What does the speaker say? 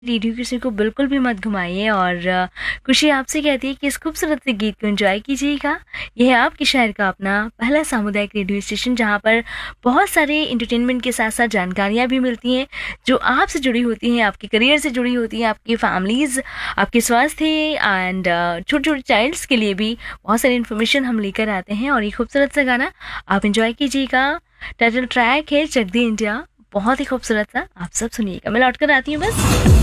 Radio किसी को बिल्कुल भी मत घुमाइए और खुशी आपसे कहती है कि इस खूबसूरत से गीत को एंजॉय कीजिएगा। यह है आपके शहर का अपना पहला सामुदायिक रेडियो स्टेशन, जहां पर बहुत सारे एंटरटेनमेंट के साथ साथ जानकारियां भी मिलती हैं जो आपसे जुड़ी होती हैं, आपके करियर से जुड़ी होती हैं, आपकी फैमिलीज़, आपके स्वास्थ्य एंड छोटे छोटे चाइल्ड्स के लिए भी बहुत सारी इन्फॉर्मेशन हम लेकर आते हैं। और ये खूबसूरत सा गाना आप इंजॉय कीजिएगा। टाइटल ट्रैक है चक दे इंडिया, बहुत ही खूबसूरत सा, आप सब सुनिएगा। मैं लौट कर आती हूँ बस।